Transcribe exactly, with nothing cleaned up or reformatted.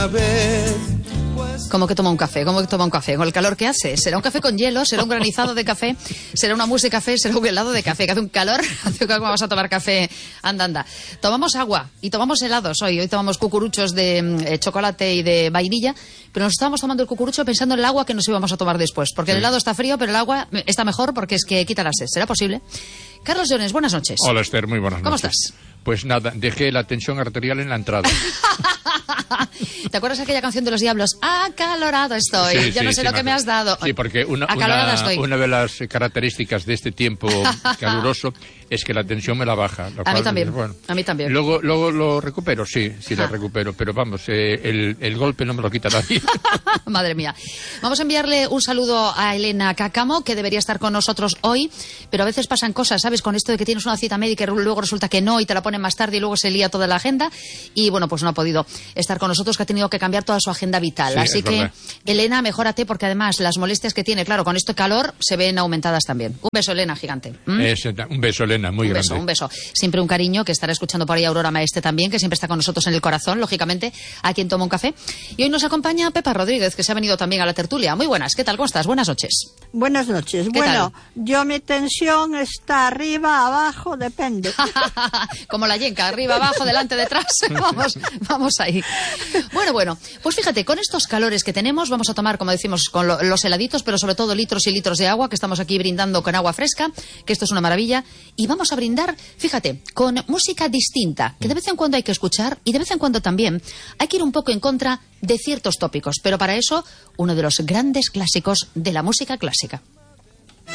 ¿Cómo que toma un café? ¿Cómo que toma un café? ¿Con el calor que hace? ¿Será un café con hielo? ¿Será un granizado de café? ¿Será una mousse de café? ¿Será un helado de café? Que hace un calor. ¿Cómo vamos a tomar café? Anda, anda. Tomamos agua y tomamos helados hoy. Hoy tomamos cucuruchos de eh, chocolate y de vainilla, pero nos estábamos tomando el cucurucho pensando en el agua que nos íbamos a tomar después. Porque sí. El helado está frío, pero el agua está mejor porque es que quita la sed. ¿Será posible? Carlos Llones, buenas noches. Hola, Esther, muy buenas ¿Cómo noches. estás? Pues nada, dejé la tensión arterial en la entrada. ¿Te acuerdas de aquella canción de Los Diablos? Acalorado estoy. Sí, Yo sí, no sé sí, lo que me has dado. Sí, porque una, Acalorada una, estoy. una de las características de este tiempo caluroso es que la tensión me la baja. Lo a cual, mí también. Bueno, a mí también. Luego, luego lo recupero, sí, sí la recupero. Pero vamos, eh, el, el golpe no me lo quita nadie. Madre mía. Vamos a enviarle un saludo a Elena Cácamo, que debería estar con nosotros hoy, pero a veces pasan cosas, ¿sabes? Con esto de que tienes una cita médica y luego resulta que no y te la ponen más tarde y luego se lía toda la agenda. Y bueno, pues no ha podido estar con nosotros, que ha tenido que cambiar toda su agenda vital. Sí, Así que, verdad. Elena, mejórate, porque además las molestias que tiene, claro, con este calor se ven aumentadas también. Un beso, Elena, gigante. ¿Mm? Es, un beso, Elena, muy un grande. beso, un beso. Siempre un cariño, que estará escuchando por ahí Aurora Maestre también, que siempre está con nosotros en el corazón, lógicamente, a quien toma un café. Y hoy nos acompaña Pepa Rodríguez, que se ha venido también a la tertulia. Muy buenas, ¿qué tal? ¿Cómo estás? Buenas noches. Buenas noches. Bueno, tal? Yo mi tensión está arriba, abajo, depende. Como la yenca, arriba, abajo, delante, detrás. Vamos, vamos ahí. Bueno, bueno, pues fíjate, con estos calores que tenemos, vamos a tomar, como decimos, con lo, los heladitos, pero sobre todo litros y litros de agua, que estamos aquí brindando con agua fresca, que esto es una maravilla. Y vamos a brindar, fíjate, con música distinta, que de vez en cuando hay que escuchar y de vez en cuando también hay que ir un poco en contra de ciertos tópicos. Pero para eso, uno de los grandes clásicos de la música clásica.